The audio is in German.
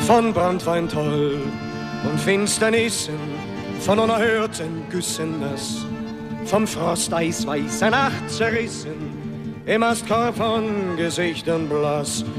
von Branntwein toll und Finsternissen, von unerhörten Güssen nass, vom Frost eisweißer Nacht zerrissen, im Astkorb von Gesichtern blass.